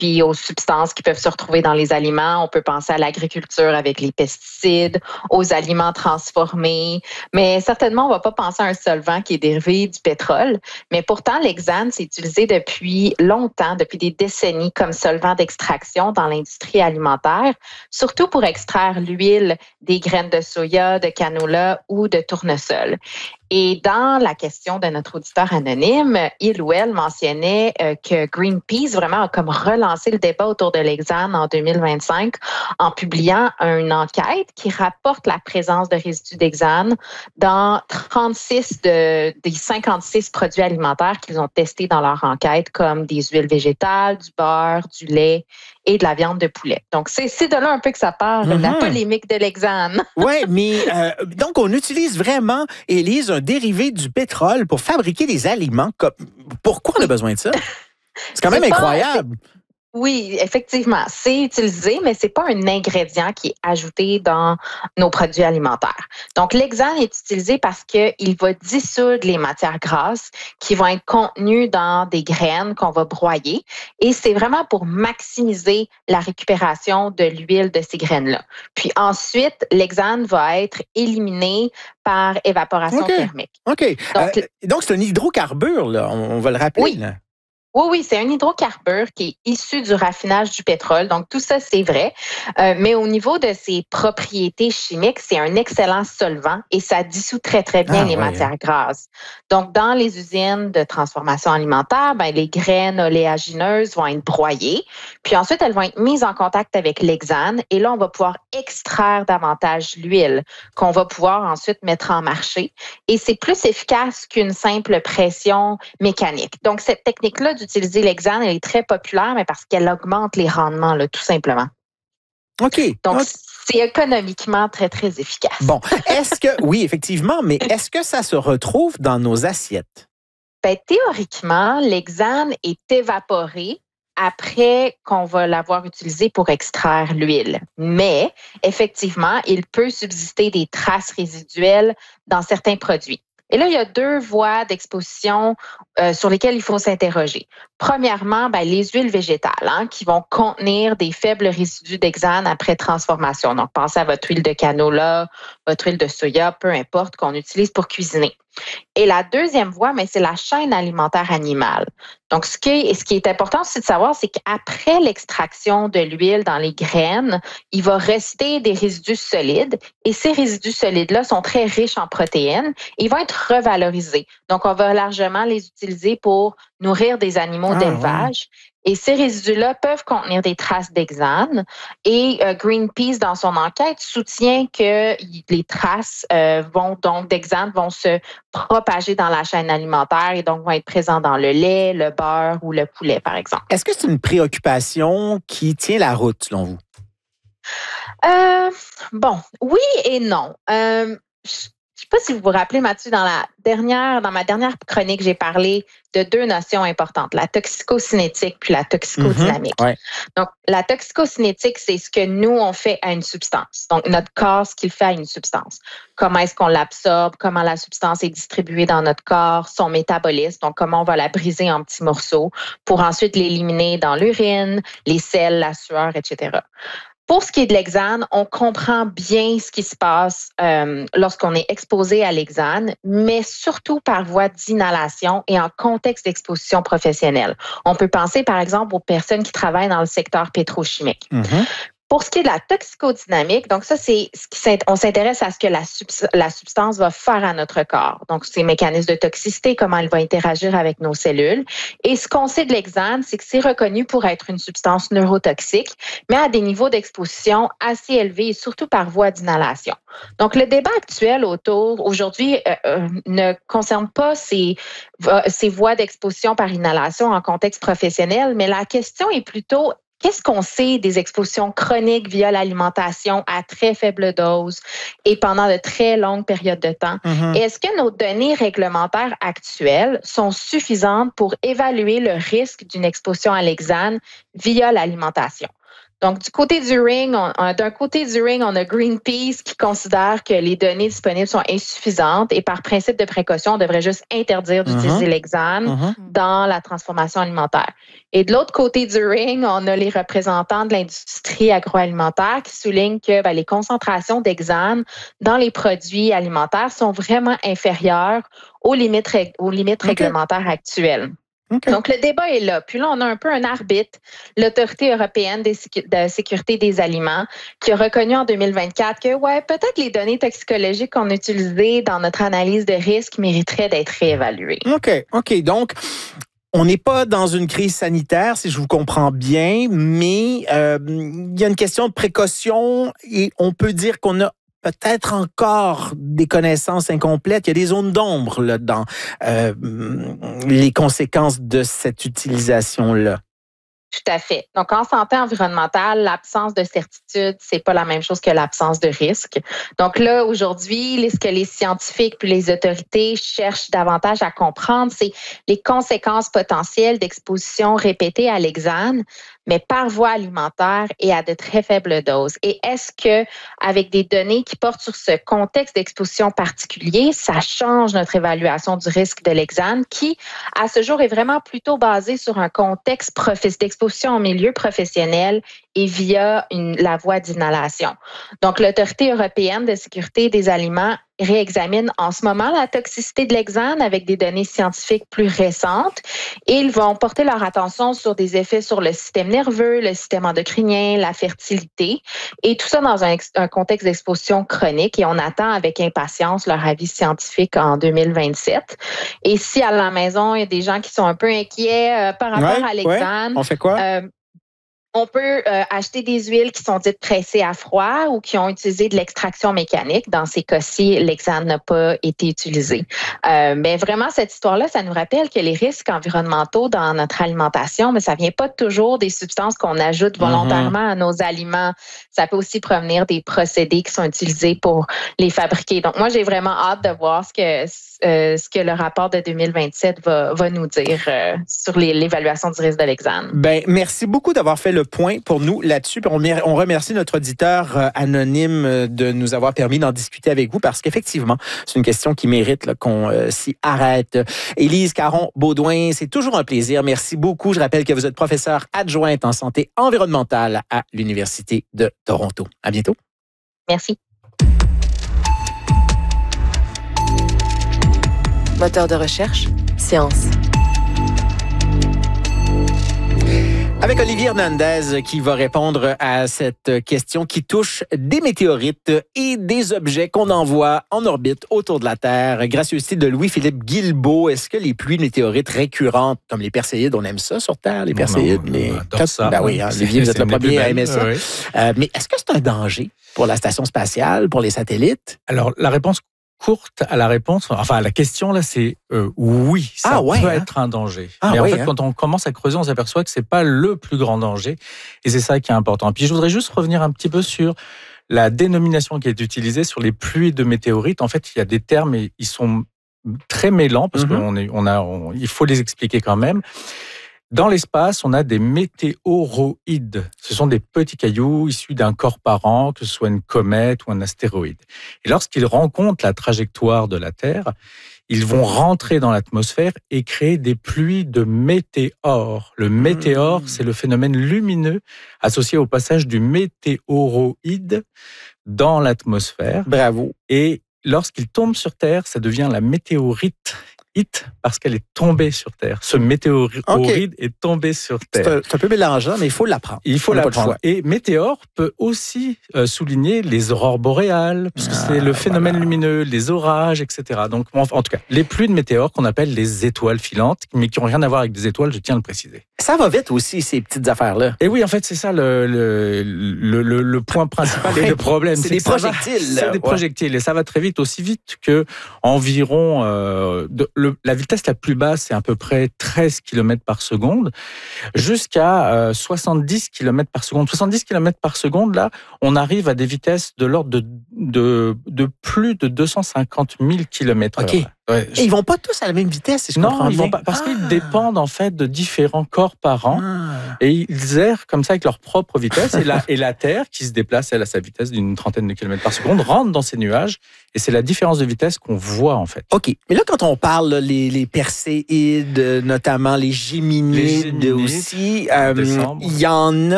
puis aux substances qui peuvent se retrouver dans les aliments. On peut penser à l'agriculture avec les pesticides, aux aliments transformés, mais certainement, on ne va pas penser à un solvant qui est dérivé du pétrole. Mais pourtant, l'hexane, c'est utilisé depuis longtemps, depuis des décennies, comme solvant d'extraction dans l'industrie alimentaire, surtout pour extraire l'huile des graines de soya, de canola ou de tournesol. Et dans la question de notre auditeur anonyme, il ou elle mentionnait que Greenpeace vraiment a comme relancé le débat autour de l'hexane en 2025 en publiant une enquête qui rapporte la présence de résidus d'hexane dans 36 des 56 produits alimentaires qu'ils ont testés dans leur enquête, comme des huiles végétales, du beurre, du lait et de la viande de poulet. Donc, c'est de là un peu que ça part, la polémique de l'hexane. Oui, mais donc on utilise vraiment, Élise, un dérivé du pétrole pour fabriquer des aliments. Pourquoi on a besoin de ça? C'est quand même incroyable. Oui, effectivement, c'est utilisé, mais c'est pas un ingrédient qui est ajouté dans nos produits alimentaires. Donc, l'hexane est utilisé parce qu'il va dissoudre les matières grasses qui vont être contenues dans des graines qu'on va broyer. Et c'est vraiment pour maximiser la récupération de l'huile de ces graines-là. Puis ensuite, l'hexane va être éliminé par évaporation thermique. OK. Donc, c'est un hydrocarbure, là. On va le rappeler. Oui. Là. Oui, c'est un hydrocarbure qui est issu du raffinage du pétrole. Donc, tout ça, c'est vrai. Mais au niveau de ses propriétés chimiques, c'est un excellent solvant et ça dissout très, très bien les matières grasses. Donc, dans les usines de transformation alimentaire, les graines oléagineuses vont être broyées. Puis ensuite, elles vont être mises en contact avec l'hexane. Et là, on va pouvoir extraire davantage l'huile qu'on va pouvoir ensuite mettre en marché. Et c'est plus efficace qu'une simple pression mécanique. Donc, cette technique-là d'utiliser l'hexane, elle est très populaire, mais parce qu'elle augmente les rendements, là, tout simplement. OK. Donc, c'est économiquement très, très efficace. Bon, oui, effectivement, mais est-ce que ça se retrouve dans nos assiettes? Théoriquement, l'hexane est évaporé après qu'on va l'avoir utilisé pour extraire l'huile. Mais, effectivement, il peut subsister des traces résiduelles dans certains produits. Et là, il y a deux voies d'exposition sur lesquelles il faut s'interroger. Premièrement, les huiles végétales qui vont contenir des faibles résidus d'hexane après transformation. Donc, pensez à votre huile de canola, votre huile de soya, peu importe, qu'on utilise pour cuisiner. Et la deuxième voie, c'est la chaîne alimentaire animale. Donc, ce qui est important aussi de savoir, c'est qu'après l'extraction de l'huile dans les graines, il va rester des résidus solides. Et ces résidus solides-là sont très riches en protéines. Et ils vont être revalorisés. Donc, on va largement les utiliser pour nourrir des animaux d'élevage. Ouais. Et ces résidus-là peuvent contenir des traces d'hexane. Et Greenpeace, dans son enquête, soutient que les traces d'hexane vont se propager dans la chaîne alimentaire et donc vont être présents dans le lait, le beurre ou le poulet, par exemple. Est-ce que c'est une préoccupation qui tient la route, selon vous? Oui et non. Je ne sais pas si vous vous rappelez, Mathieu, dans ma dernière chronique, j'ai parlé de deux notions importantes, la toxicocinétique puis la toxicodynamique. Ouais. Donc, la toxicocinétique, c'est ce que nous, on fait à une substance. Donc, notre corps, ce qu'il fait à une substance. Comment est-ce qu'on l'absorbe, comment la substance est distribuée dans notre corps, son métabolisme, donc comment on va la briser en petits morceaux pour ensuite l'éliminer dans l'urine, les selles, la sueur, etc. Pour ce qui est de l'hexane, on comprend bien ce qui se passe lorsqu'on est exposé à l'hexane, mais surtout par voie d'inhalation et en contexte d'exposition professionnelle. On peut penser, par exemple, aux personnes qui travaillent dans le secteur pétrochimique. Mm-hmm. Pour ce qui est de la toxicodynamique, donc ça, on s'intéresse à ce que la substance va faire à notre corps. Donc, ces mécanismes de toxicité, comment elle va interagir avec nos cellules. Et ce qu'on sait de l'hexane, c'est que c'est reconnu pour être une substance neurotoxique, mais à des niveaux d'exposition assez élevés et surtout par voie d'inhalation. Donc, le débat actuel aujourd'hui, ne concerne pas ces voies d'exposition par inhalation en contexte professionnel, mais la question est plutôt: qu'est-ce qu'on sait des expositions chroniques via l'alimentation à très faible dose et pendant de très longues périodes de temps? Mm-hmm. Et est-ce que nos données réglementaires actuelles sont suffisantes pour évaluer le risque d'une exposition à l'hexane via l'alimentation? Donc, d'un côté du ring, on a Greenpeace qui considère que les données disponibles sont insuffisantes et par principe de précaution, on devrait juste interdire d'utiliser l'hexane dans la transformation alimentaire. Et de l'autre côté du ring, on a les représentants de l'industrie agroalimentaire qui soulignent que les concentrations d'hexane dans les produits alimentaires sont vraiment inférieures aux limites réglementaires actuelles. Okay. Donc, le débat est là. Puis là, on a un peu un arbitre, l'Autorité européenne de sécurité des aliments, qui a reconnu en 2024 que, peut-être les données toxicologiques qu'on a utilisées dans notre analyse de risque mériteraient d'être réévaluées. OK. Donc, on n'est pas dans une crise sanitaire, si je vous comprends bien, mais il y a une question de précaution et on peut dire qu'on a peut-être encore des connaissances incomplètes. Il y a des zones d'ombre là, dans les conséquences de cette utilisation-là. Tout à fait. Donc, en santé environnementale, l'absence de certitude, c'est pas la même chose que l'absence de risque. Donc là, aujourd'hui, ce que les scientifiques puis les autorités cherchent davantage à comprendre, c'est les conséquences potentielles d'exposition répétée à l'hexane, mais par voie alimentaire et à de très faibles doses. Et est-ce que, avec des données qui portent sur ce contexte d'exposition particulier, ça change notre évaluation du risque de l'hexane, qui, à ce jour, est vraiment plutôt basé sur un contexte d'exposition en milieu professionnel et via la voie d'inhalation. Donc, l'Autorité européenne de sécurité des aliments réexamine en ce moment la toxicité de l'hexane avec des données scientifiques plus récentes et ils vont porter leur attention sur des effets sur le système nerveux, le système endocrinien, la fertilité et tout ça dans un contexte d'exposition chronique et on attend avec impatience leur avis scientifique en 2027. Et si à la maison, il y a des gens qui sont un peu inquiets par rapport à l'hexane, on fait quoi? On peut acheter des huiles qui sont dites pressées à froid ou qui ont utilisé de l'extraction mécanique. Dans ces cas-ci, l'hexane n'a pas été utilisé. Mais vraiment, cette histoire-là, ça nous rappelle que les risques environnementaux dans notre alimentation, mais ça vient pas toujours des substances qu'on ajoute volontairement à nos aliments. Ça peut aussi provenir des procédés qui sont utilisés pour les fabriquer. Donc, moi, j'ai vraiment hâte de voir ce que le rapport de 2027 va nous dire sur l'évaluation du risque de l'hexane. Merci beaucoup d'avoir fait le point pour nous là-dessus. On remercie notre auditeur anonyme de nous avoir permis d'en discuter avec vous parce qu'effectivement, c'est une question qui mérite là, qu'on s'y arrête. Élise Caron-Beaudoin, c'est toujours un plaisir. Merci beaucoup. Je rappelle que vous êtes professeure adjointe en santé environnementale à l'Université de Toronto. À bientôt. Merci. Moteur de recherche, science. Avec Olivier Hernandez qui va répondre à cette question qui touche des météorites et des objets qu'on envoie en orbite autour de la Terre. Gracieuseté de Louis-Philippe Guilbeault, est-ce que les pluies de météorites récurrentes, comme les Perséides, on aime ça sur Terre, les Perséides? On adore ça. Ben oui, Olivier, vous êtes le premier à aimer ça. Oui. Mais est-ce que c'est un danger pour la station spatiale, pour les satellites? Alors, la réponse courte à la réponse, enfin à la question là, c'est oui, ça peut être un danger. Mais en fait, quand on commence à creuser, on s'aperçoit que c'est pas le plus grand danger, et c'est ça qui est important. Puis je voudrais juste revenir un petit peu sur la dénomination qui est utilisée sur les pluies de météorites. En fait, il y a des termes et ils sont très mêlants parce qu'il faut les expliquer quand même. Dans l'espace, on a des météoroïdes. Ce sont des petits cailloux issus d'un corps parent, que ce soit une comète ou un astéroïde. Et lorsqu'ils rencontrent la trajectoire de la Terre, ils vont rentrer dans l'atmosphère et créer des pluies de météores. Le météore, c'est le phénomène lumineux associé au passage du météoroïde dans l'atmosphère. Bravo. Et lorsqu'il tombe sur Terre, ça devient la météorite. Parce qu'elle est tombée sur Terre. Ce météoroïde est tombé sur Terre. C'est un peu mélangeant, mais il faut l'apprendre. Il faut l'apprendre. Et météore peut aussi souligner les aurores boréales, puisque c'est le phénomène lumineux, les orages, etc. Donc, en tout cas, les pluies de météores qu'on appelle les étoiles filantes, mais qui n'ont rien à voir avec des étoiles, je tiens à le préciser. Ça va vite aussi, ces petites affaires-là. Et oui, en fait, c'est ça le point principal et le problème. C'est des projectiles. C'est des projectiles. Et ça va très vite, aussi vite que environ... la vitesse la plus basse, c'est à peu près 13 km par seconde, jusqu'à 70 km par seconde. 70 km par seconde, là, on arrive à des vitesses de l'ordre de plus de 250 000 km/h. Et ils vont pas tous à la même vitesse, si je comprends bien. Non, ils vont pas, parce qu'ils dépendent en fait de différents corps parents et ils errent comme ça avec leur propre vitesse. Et la Terre, qui se déplace elle à sa vitesse d'une trentaine de kilomètres par seconde, rentre dans ces nuages. Et c'est la différence de vitesse qu'on voit en fait. OK. Mais là, quand on parle les Perséides, notamment les Géminides aussi, il y en a